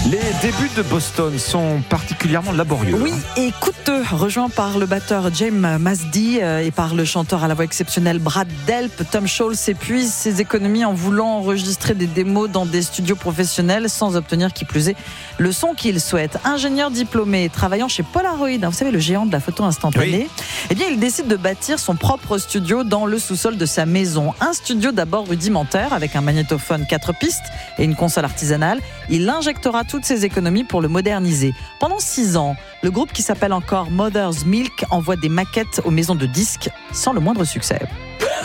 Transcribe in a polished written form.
Les débuts de Boston sont particulièrement laborieux. Oui, et coûteux. Rejoint par le batteur James Masdy et par le chanteur à la voix exceptionnelle Brad Delp, Tom Scholz épuise ses économies en voulant enregistrer des démos dans des studios professionnels sans obtenir, qui plus est, le son qu'il souhaite. Ingénieur diplômé, travaillant chez Polaroid, vous savez, le géant de la photo instantanée, eh bien, il décide de bâtir son propre studio dans le sous-sol de sa maison. Un studio d'abord rudimentaire avec un magnétophone 4 pistes et une console artisanale. Il injectera toutes ses économies pour le moderniser. Pendant 6 ans, le groupe qui s'appelle encore Mother's Milk envoie des maquettes aux maisons de disques sans le moindre succès.